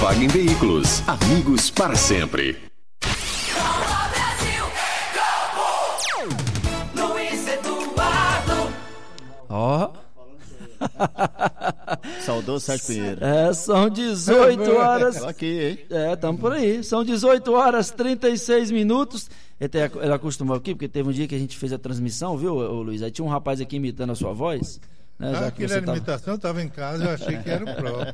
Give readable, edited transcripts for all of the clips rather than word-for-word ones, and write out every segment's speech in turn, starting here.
Volkswagen Veículos, amigos para sempre. Ó. Saudoso Sérgio Pinheiro. São 18 horas. Aqui, hein? Estamos por aí. São 18 horas 36 minutos. Ele acostumou aqui, porque teve um dia que a gente fez a transmissão, viu, Luiz? Aí tinha um rapaz aqui imitando a sua voz. Né, aquilo era imitação, eu estava em casa, eu achei que era o próprio.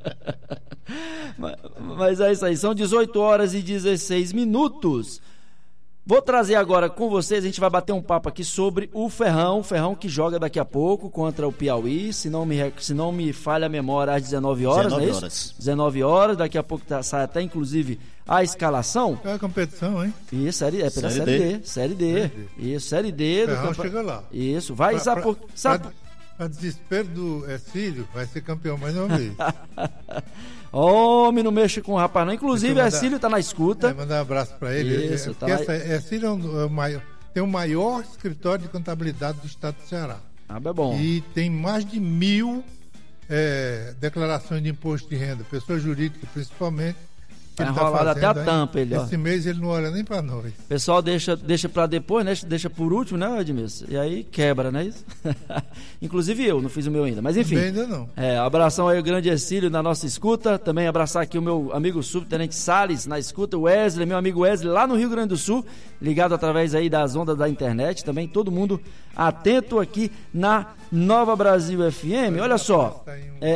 Mas é isso aí, são 18 horas e 16 minutos. Vou trazer agora com vocês, a gente vai bater um papo aqui sobre o Ferrão que joga daqui a pouco contra o Piauí, se não me falha a memória, às 19 horas, 19 não é horas. isso? 19 horas, daqui a pouco sai até inclusive a escalação. É a competição, hein? Isso, pela Série D. Isso, Série D. Ferrão chega lá. Isso, vai, A desespero do Ercílio, vai ser campeão mais uma vez. Homem, não mexe com o rapaz não. Inclusive, Ercílio tá na escuta. Mandar um abraço para ele. Isso, Ercílio tem o maior escritório de contabilidade do estado do Ceará. É bom. E tem mais de 1.000 declarações de imposto de renda, pessoa jurídica principalmente. Tá enrolado até a tampa ele, ó. Esse mês ele não olha nem pra nós. O pessoal deixa pra depois, né? Deixa por último, né, Edmilson? E aí quebra, né? Inclusive eu, não fiz o meu ainda. Mas enfim. Ainda não. Abração aí o grande Ercílio na nossa escuta. Também abraçar aqui o meu amigo subtenente Salles na escuta. O Wesley, meu amigo Wesley, lá no Rio Grande do Sul. Ligado através aí das ondas da internet. Também todo mundo atento aqui na Nova Brasil FM. Olha só.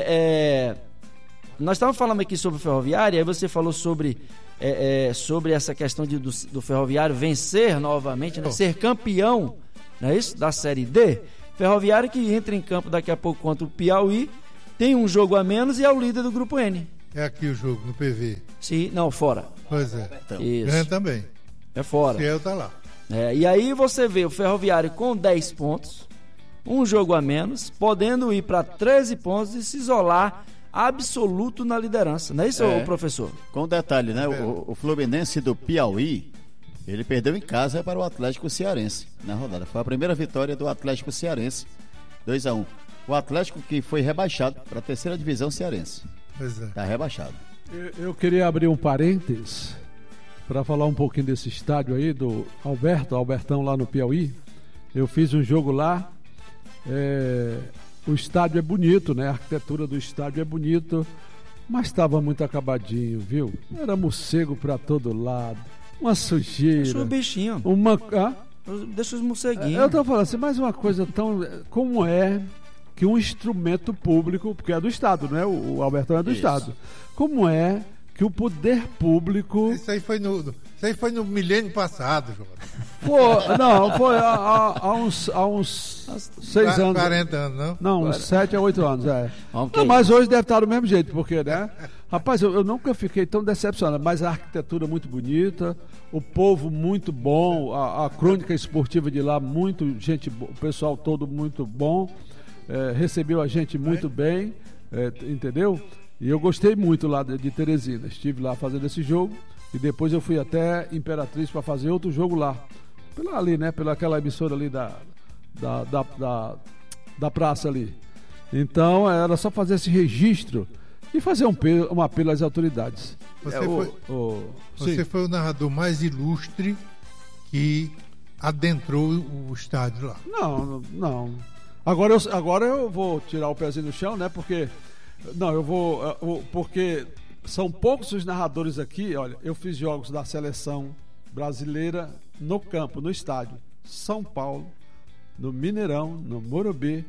Nós estávamos falando aqui sobre o Ferroviário, aí você falou sobre essa questão do Ferroviário vencer novamente, né? Ser campeão, não é isso? Da Série D. Ferroviário que entra em campo daqui a pouco contra o Piauí, tem um jogo a menos e é o líder do Grupo N. É aqui o jogo, no PV. Sim, não, fora. Pois é. Isso. Ganha também. É fora. Ciel tá lá. E aí você vê o Ferroviário com 10 pontos, um jogo a menos, podendo ir para 13 pontos e se isolar absoluto na liderança, não é isso, professor? Com um detalhe, né? O Fluminense do Piauí, ele perdeu em casa para o Atlético Cearense na rodada. Foi a primeira vitória do Atlético Cearense, 2-1. O Atlético que foi rebaixado para a terceira divisão cearense. Pois é. Está rebaixado. Eu queria abrir um parênteses para falar um pouquinho desse estádio aí do Albertão lá no Piauí. Eu fiz um jogo lá. O estádio é bonito, né? A arquitetura do estádio é bonito, mas estava muito acabadinho, viu? Era morcego para todo lado, uma sujeira. Deixa o bichinho. Deixa os morceguinhos. Eu tô falando assim, mais uma coisa tão... Como é que um instrumento público, porque é do Estado, né? O Albertão é do Estado. Como é que o poder público... Isso aí foi no milênio passado, João. Foi há uns 6 anos. 40 anos, não? Não, uns 7 a 8 anos, Não, mas hoje deve estar do mesmo jeito, porque, né? Rapaz, eu nunca fiquei tão decepcionado, mas a arquitetura muito bonita, o povo muito bom, a crônica esportiva de lá, o pessoal todo muito bom, recebeu a gente muito bem, entendeu? E eu gostei muito lá de Teresina, estive lá fazendo esse jogo e depois eu fui até Imperatriz para fazer outro jogo lá, pelaquela emissora ali da praça ali. Então era só fazer esse registro e fazer um apelo às autoridades. Você foi o narrador mais ilustre que adentrou o estádio lá. Não. Agora eu vou tirar o pezinho do chão, né? Porque são poucos os narradores aqui. Olha, eu fiz jogos da seleção brasileira no campo, no estádio São Paulo, no Mineirão, no Morumbi,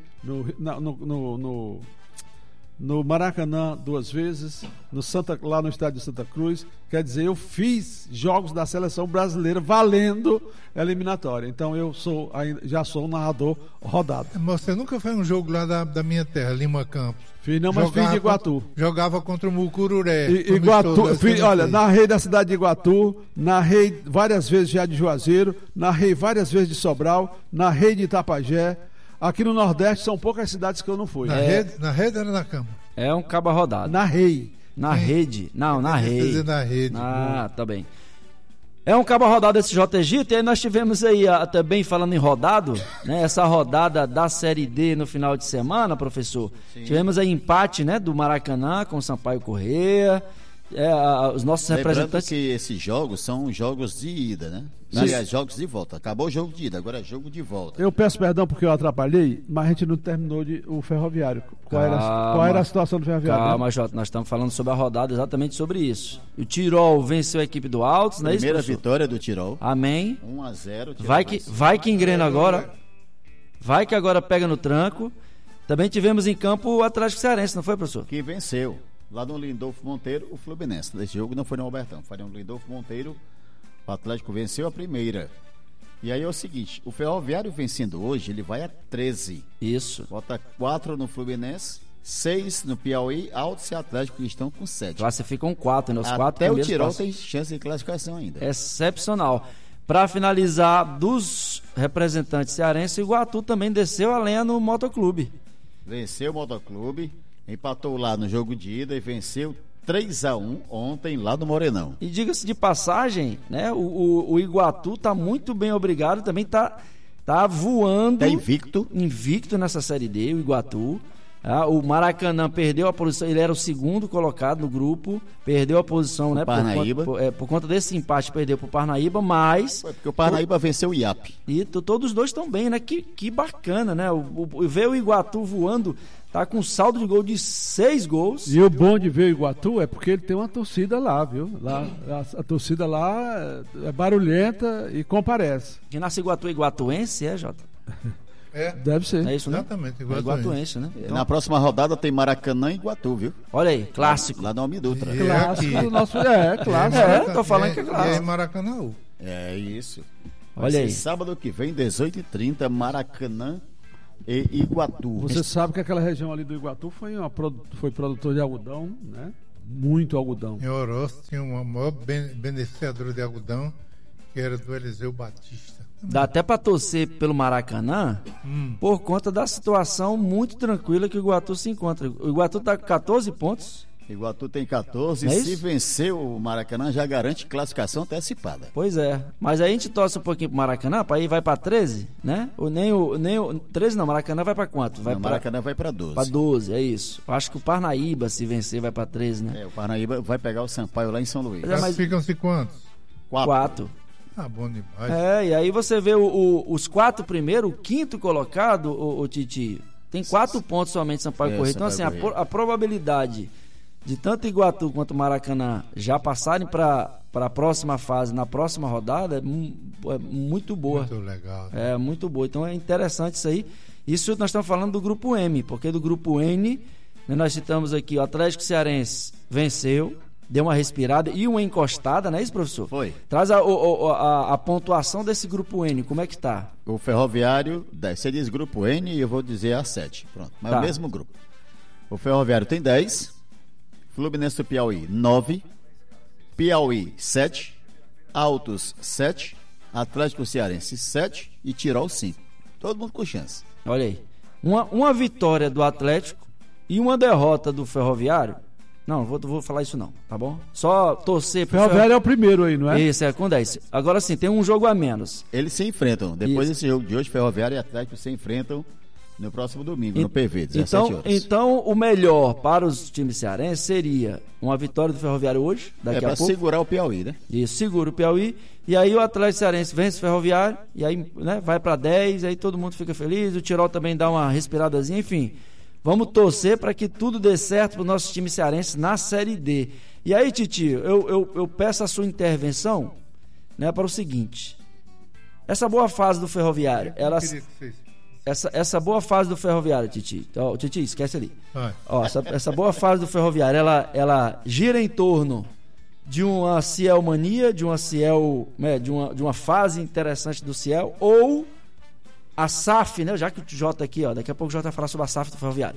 no Maracanã 2 vezes, lá no estádio Santa Cruz. Quer dizer, eu fiz jogos da seleção brasileira valendo a eliminatória. Então eu já sou um narrador rodado. Mas você nunca foi um jogo lá da minha terra, Lima Campos? Fiz de Iguatu. Jogava contra o Mucururé. Narrei da cidade de Iguatu, narrei várias vezes já de Juazeiro, narrei várias vezes de Sobral, narrei de Itapajé. Aqui no Nordeste são poucas cidades que eu não fui. Na rede ou na cama? É um cabo rodado. Narrei. Na rede? Não, na rede. Na rede. Tá bem. É um cabo rodado esse JG, e aí nós tivemos aí também, falando em rodado, né, essa rodada da Série D no final de semana, professor. Sim. Tivemos aí empate, né, do Maracanã com o Sampaio Corrêa. os nossos representantes. Que esses jogos são jogos de ida, né? Aliás, jogos de volta. Acabou o jogo de ida, agora é jogo de volta. Eu peço perdão porque eu atrapalhei, mas a gente não terminou o Ferroviário. Qual era a situação do Ferroviário? Calma, Jota, nós estamos falando sobre a rodada, exatamente sobre isso. O Tirol venceu a equipe do Altos, né? Primeira vitória do Tirol. Amém. 1-0. Vai que engrena agora. Vai que agora pega no tranco. Também tivemos em campo o Atlético Cearense, não foi, professor? Que venceu. Lá no Lindolfo Monteiro, o Fluminense. Esse jogo não foi no Albertão, foi no Lindolfo Monteiro. O Atlético venceu a primeira. E aí é o seguinte, o Ferroviário vencendo hoje, ele vai a 13. Isso. Bota 4 no Fluminense, 6 no Piauí, Altos e Atlético que estão com 7. Classificam 4, né? Os 4 até o Tirol tem chance de classificação ainda. Excepcional. Para finalizar, dos representantes cearenses, o Iguatu também desceu a lenha no Motoclube. Venceu o Motoclube, empatou lá no jogo de ida e venceu 3-1 ontem lá no Morenão. E diga-se de passagem, né? O Iguatu tá muito bem obrigado, também tá voando. Tá invicto. Invicto nessa Série D, o Iguatu. O Maracanã perdeu a posição, ele era o segundo colocado no grupo, perdeu a posição, né? Parnaíba. Por conta desse empate, perdeu pro Parnaíba, mas... Foi porque o Parnaíba venceu o IAP. E todos os dois estão bem, né? Que bacana, né? Ver o Iguatu voando, tá com saldo de gol de 6 gols. E o bom de ver o Iguatu é porque ele tem uma torcida lá, viu? A torcida lá é barulhenta e comparece. Quem nasce Iguatu é iguatuense, Jota? Deve ser. É isso, né? Exatamente, iguatuense, né? Então, na próxima rodada tem Maracanã e Iguatu, viu? Olha aí, clássico. Lá no Almi Dutra. Clássico do nosso... clássico. Tô falando que é clássico. É Maracanã. É isso. Olha aí. Sábado que vem, 18h30, Maracanã e Iguatu. Você sabe que aquela região ali do Iguatu foi produtor de algodão, né? Muito algodão. Em Oroz tinha um maior beneficiador de algodão, que era do Eliseu Batista. Dá até para torcer pelo Maracanã por conta da situação muito tranquila que o Iguatu se encontra. O Iguatu tá com 14 pontos. Iguatu tem 14 e se vencer o Maracanã já garante classificação antecipada. Pois é, mas aí a gente torce um pouquinho pro Maracanã, para aí vai para 13, né? Nem o 13 não, Maracanã vai para quanto? Maracanã vai para 12. Para 12, é isso. Eu acho que o Parnaíba, se vencer, vai para 13, né? O Parnaíba vai pegar o Sampaio lá em São Luís. Classificam-se quantos? 4. Bom demais. E aí você vê os 4 primeiros, o quinto colocado, o Titi, tem 4 pontos somente Sampaio Corrêa. Então, assim, a probabilidade de tanto Iguatu quanto Maracanã já passarem para a próxima fase, na próxima rodada, é muito boa. Muito legal. É muito boa. Então é interessante isso aí. Isso nós estamos falando do grupo M, porque do grupo N, né, nós citamos aqui o Atlético Cearense venceu, deu uma respirada e uma encostada, não é isso, professor? Foi. Traz a pontuação desse grupo N, como é que tá? O Ferroviário, você diz grupo N e eu vou dizer A7. Pronto, mas é o mesmo grupo. O Ferroviário tem 10, Fluminense do Piauí 9, Piauí 7, Altos 7, Atlético Cearense 7 e Tirol 5. Todo mundo com chance. Olha aí. Uma vitória do Atlético e uma derrota do Ferroviário. Não, vou falar isso não, tá bom? Só torcer pro Ferroviário é o primeiro aí, não é? Isso, com 10. Agora sim, tem um jogo a menos. Eles se enfrentam. Depois desse jogo de hoje, Ferroviário e Atlético se enfrentam no próximo domingo, no PV, 17 horas. Então, o melhor para os times cearenses seria uma vitória do Ferroviário hoje, daqui a pouco. Para segurar o Piauí, né? Isso, segura o Piauí. E aí o Atlético Cearense vence o Ferroviário, e aí, né, vai para 10, aí todo mundo fica feliz, o Tirol também dá uma respiradazinha, enfim. Vamos torcer para que tudo dê certo para o nosso time cearense na Série D. E aí, Titio, eu peço a sua intervenção, né, para o seguinte. Essa boa fase do Ferroviário, essa boa fase do Ferroviário, Titi. Ó, Titi, esquece ali. Ó, essa boa fase do Ferroviário, ela gira em torno de uma Ciel mania, de uma Ciel, né, de uma fase interessante do Ciel, ou a SAF, né? Já que o Jota aqui, ó, daqui a pouco o Jota vai falar sobre a SAF do Ferroviário.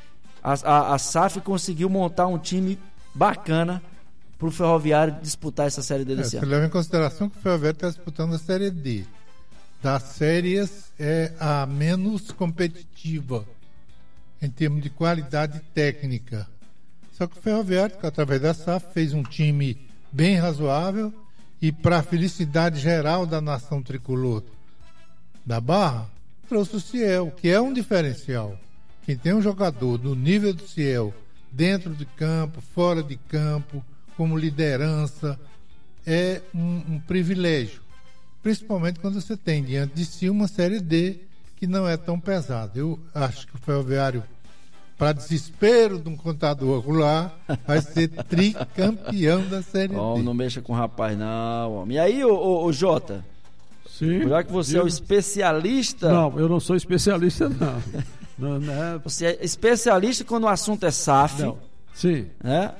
A SAF conseguiu montar um time bacana para o Ferroviário disputar essa Série D desse ano. Você leva em consideração que o Ferroviário está disputando a Série D. Das séries é a menos competitiva em termos de qualidade técnica. Só que o Ferroviário, através da SAF, fez um time bem razoável e, para a felicidade geral da nação tricolor da Barra, trouxe o Ciel, que é um diferencial. Quem tem um jogador do nível do Ciel, dentro de campo, fora de campo, como liderança, é um privilégio. Principalmente quando você tem diante de si uma Série D que não é tão pesada. Eu acho que o Ferroviário, para desespero de um contador ocular, vai ser tricampeão da Série D. Não mexa com o rapaz, não, homem. E aí, ô Jota? Sim. Já que você é o especialista... Não, eu não sou especialista, não. Não é... Você é especialista quando o assunto é SAF. Não. Sim. Né?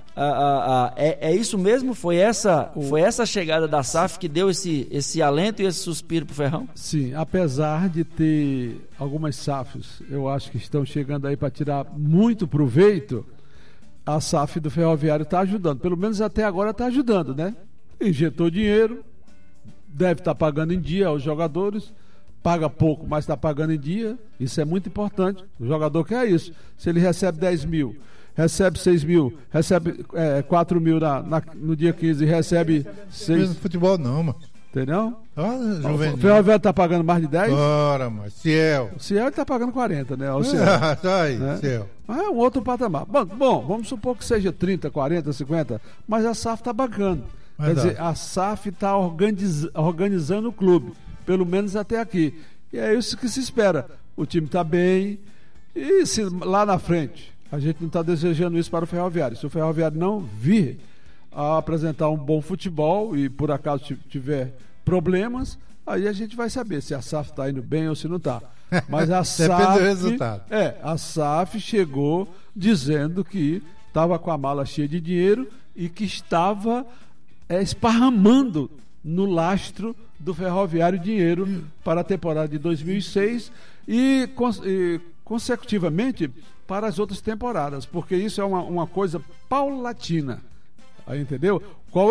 É isso mesmo? Foi essa chegada da SAF que deu esse alento e esse suspiro pro Ferrão? Sim, apesar de ter algumas SAFs, eu acho que estão chegando aí para tirar muito proveito, a SAF do Ferroviário está ajudando. Pelo menos até agora está ajudando, né? Injetou dinheiro, deve estar pagando em dia aos jogadores, paga pouco, mas está pagando em dia. Isso é muito importante. O jogador quer isso. Se ele recebe 10 mil, recebe 6 mil, recebe 4 mil no dia 15 e recebe 6. Não futebol não, mano. Entendeu? O Ferroviário está pagando mais de 10? Ora, mas Ciel. O Ciel está pagando 40, né? O Ciel. Tá aí, né? Ciel. É um outro patamar. Bom, vamos supor que seja 30, 40, 50, mas a SAF está bancando. Quer dizer, a SAF está organizando o clube, pelo menos até aqui. E é isso que se espera. O time está bem, e se lá na frente, a gente não está desejando isso para o Ferroviário. Se o Ferroviário não vir a apresentar um bom futebol e por acaso tiver problemas, aí a gente vai saber se a SAF está indo bem ou se não está. Mas a SAF, do resultado. A SAF chegou dizendo que estava com a mala cheia de dinheiro e que estava esparramando no lastro do Ferroviário dinheiro para a temporada de 2006 e consecutivamente para as outras temporadas, porque isso é uma coisa paulatina. Aí, entendeu? Qual